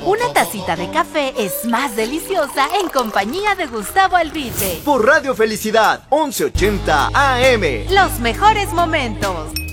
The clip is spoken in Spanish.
Una tacita de café es más deliciosa en compañía de Gustavo Alvite. Por Radio Felicidad, 1180 AM. Los mejores momentos.